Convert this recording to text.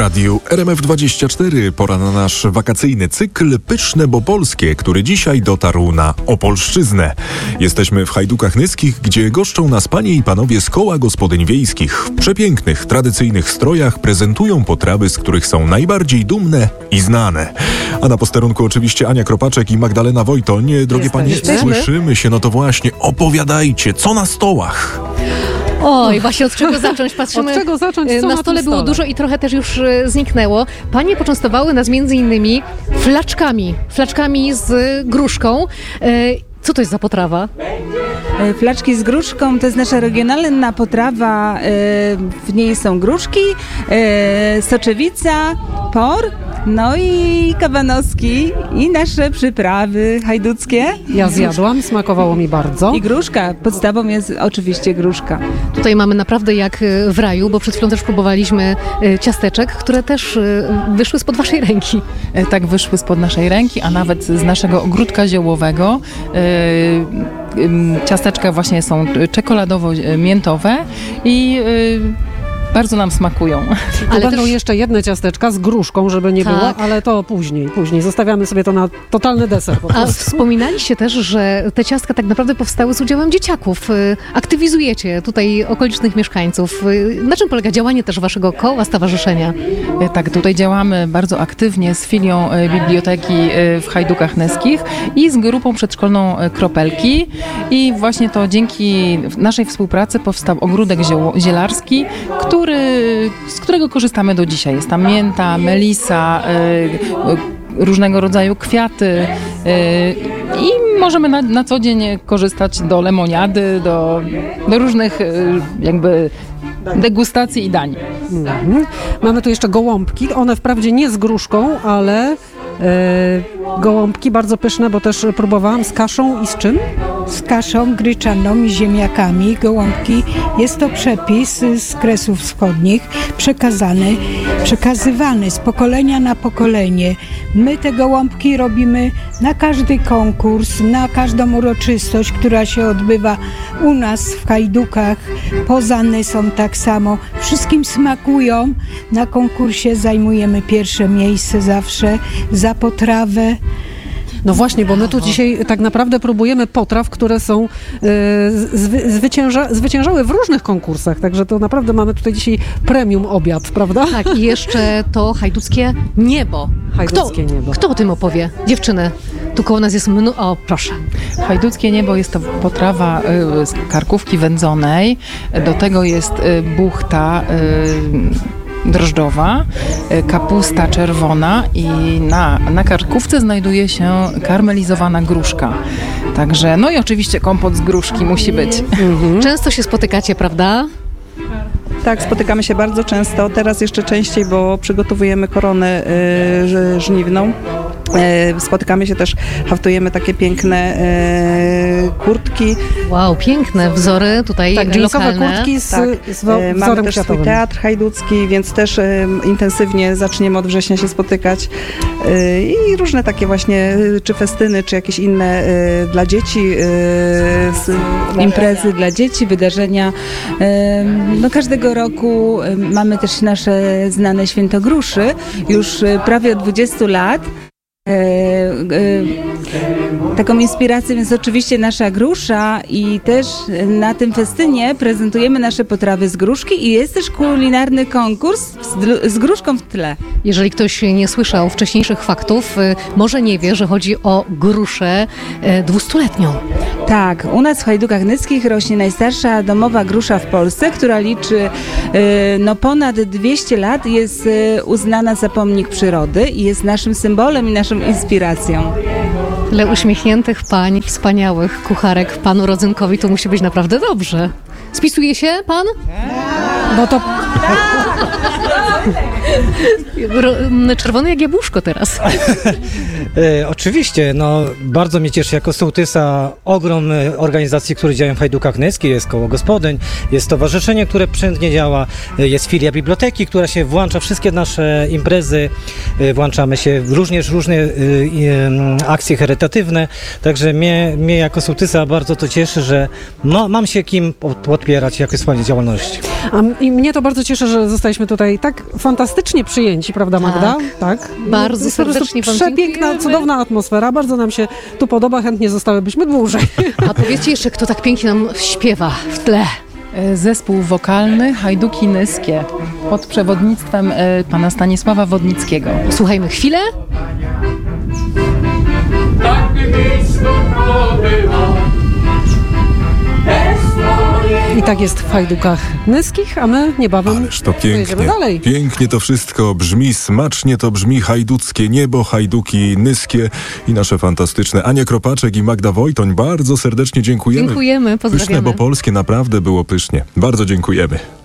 radiu RMF24 pora na nasz wakacyjny cykl Pyszne bo Polskie, który dzisiaj dotarł na Opolszczyznę. Jesteśmy w Hajdukach Nyskich, gdzie goszczą nas panie i panowie z koła gospodyń wiejskich. W przepięknych, tradycyjnych strojach prezentują potrawy, z których są najbardziej dumne i znane. A na posterunku oczywiście Ania Kropaczek i Magdalena Wojtoń. Drogie panie, słyszymy się, no to właśnie opowiadajcie, co na stołach? Oj, właśnie od czego zacząć? Patrzymy, od czego zacząć? Co na stole było dużo i trochę też już zniknęło. Panie poczęstowały nas między innymi flaczkami z gruszką. Co to jest za potrawa? Flaczki z gruszką to jest nasza regionalna potrawa. W niej są gruszki, soczewica, por, no i kabanowski i nasze przyprawy hajduckie. Ja zjadłam, smakowało mi bardzo. I gruszka. Podstawą jest oczywiście gruszka. Tutaj mamy naprawdę jak w raju, bo przed chwilą też próbowaliśmy ciasteczek, które też wyszły spod waszej ręki. Tak, wyszły spod naszej ręki, a nawet z naszego ogródka ziołowego. Ciasteczka właśnie są czekoladowo-miętowe i bardzo nam smakują. Ale będą jeszcze jedne ciasteczka z gruszką, żeby nie było, ale to później. Zostawiamy sobie to na totalny deser. A wspominaliście też, że te ciastka tak naprawdę powstały z udziałem dzieciaków. Aktywizujecie tutaj okolicznych mieszkańców. Na czym polega działanie też waszego koła, stowarzyszenia? Tak, tutaj działamy bardzo aktywnie z filią biblioteki w Hajdukach Nyskich i z grupą przedszkolną Kropelki. I właśnie to dzięki naszej współpracy powstał ogródek zielarski, z którego korzystamy do dzisiaj. Jest tam mięta, melisa, różnego rodzaju kwiaty i możemy na co dzień korzystać do lemoniady, do różnych jakby degustacji i dań. Mamy tu jeszcze gołąbki. One wprawdzie nie z gruszką, ale gołąbki bardzo pyszne, bo też próbowałam z kaszą i z czym? Z kaszą gryczaną i ziemniakami, gołąbki. Jest to przepis z Kresów Wschodnich, przekazywany z pokolenia na pokolenie. My te gołąbki robimy na każdy konkurs, na każdą uroczystość, która się odbywa u nas w Hajdukach. Pozany są tak samo. Wszystkim smakują. Na konkursie zajmujemy pierwsze miejsce zawsze za potrawę. No właśnie, bo my tu dzisiaj tak naprawdę próbujemy potraw, które są zwyciężały w różnych konkursach, także to naprawdę mamy tutaj dzisiaj premium obiad, prawda? Tak, i jeszcze to hajduckie niebo. Niebo. Kto o tym opowie? Dziewczyny, tu koło nas jest O, proszę. Hajduckie niebo jest to potrawa z karkówki wędzonej, do tego jest buchta drożdżowa, kapusta czerwona i na karkówce znajduje się karmelizowana gruszka. Także, no i oczywiście kompot z gruszki musi być. Często się spotykacie, prawda? Tak, spotykamy się bardzo często, teraz jeszcze częściej, bo przygotowujemy koronę żniwną. Spotykamy się też, haftujemy takie piękne kurtki. Wow, piękne wzory tutaj jeansowe lokalne. Kurtki z wzorem mamy też kwiatowym. swój teatr hajducki, więc też intensywnie zaczniemy od września się spotykać. I różne takie właśnie, czy festyny, czy jakieś inne dla dzieci. Imprezy dla dzieci, wydarzenia. No każdego roku mamy też nasze znane święto gruszy, już prawie od 20 lat. Taką inspiracją jest oczywiście nasza grusza i też na tym festynie prezentujemy nasze potrawy z gruszki i jest też kulinarny konkurs z gruszką w tle. Jeżeli ktoś nie słyszał wcześniejszych faktów, może nie wie, że chodzi o gruszę 200-letnią. Tak, u nas w Hajdukach Nyskich rośnie najstarsza domowa grusza w Polsce, która liczy ponad 200 lat, jest uznana za pomnik przyrody i jest naszym symbolem i naszą inspiracją. Tyle uśmiechniętych pań, wspaniałych kucharek panu Rodzynkowi, to musi być naprawdę dobrze. Spisuje się pan? No to... Czerwony jak jabłuszko teraz. Oczywiście, bardzo mnie cieszy jako sołtysa ogrom organizacji, które działają w Hajdukach Nyskich, jest koło gospodyń, jest stowarzyszenie, które prężnie działa, jest filia biblioteki, która się włącza w wszystkie nasze imprezy, włączamy się w różne akcje charytatywne, także mnie jako sołtysa bardzo to cieszy, że mam się kim podpierać jakoś swoją działalność. I mnie to bardzo cieszy, że zostaliśmy tutaj tak fantastycznie przyjęci, prawda Magda? Tak. Bardzo To jest po prostu serdecznie wam przepiękna, dziękujemy. cudowna atmosfera, bardzo nam się tu podoba, chętnie zostałybyśmy dłużej. A powiedzcie jeszcze, kto tak pięknie nam śpiewa w tle. Zespół wokalny Hajduki Nyskie pod przewodnictwem pana Stanisława Wodnickiego. Słuchajmy chwilę. I tak jest w Hajdukach Nyskich, a my niebawem Ależ to pojedziemy pięknie. dalej. Pięknie to wszystko brzmi, smacznie to brzmi. Hajduckie niebo, Hajduki Nyskie i nasze fantastyczne Ania Kropaczek i Magda Wojtoń. Bardzo serdecznie dziękujemy. Dziękujemy, Pyszne, pozdrawiamy. bo polskie naprawdę było pysznie. Bardzo dziękujemy.